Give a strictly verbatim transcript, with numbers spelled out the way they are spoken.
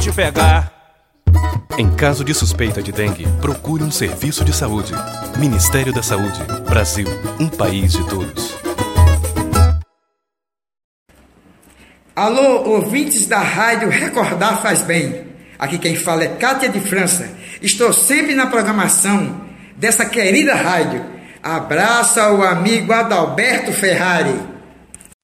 te pegar. Em caso de suspeita de dengue, procure um serviço de saúde. Ministério da Saúde. Brasil, um país de todos. Alô, ouvintes da rádio Recordar Faz Bem. Aqui quem fala é Cátia de França. Estou sempre na programação dessa querida rádio. Abraço ao amigo Adalberto Ferrari.